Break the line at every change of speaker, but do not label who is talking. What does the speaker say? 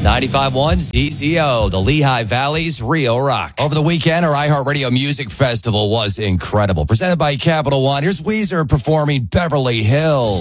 95.1 ZZO, the Lehigh Valley's Real Rock.
Over the weekend, our iHeartRadio Music Festival was incredible. Presented by Capital One. Here's Weezer performing Beverly Hills.